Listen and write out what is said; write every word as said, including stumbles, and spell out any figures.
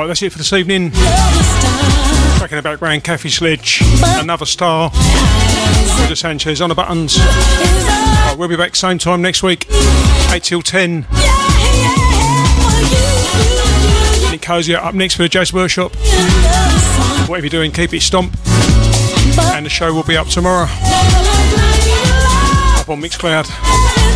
that's it for this evening. Back in the background, Kathy Sledge, Another Star, Roger Sanchez on the buttons. Right, we'll be back same time next week, eight till ten. Nick Cozier up next for the Jazz Workshop. Whatever you're doing, keep it stomp. And the show will be up tomorrow up on Mixcloud.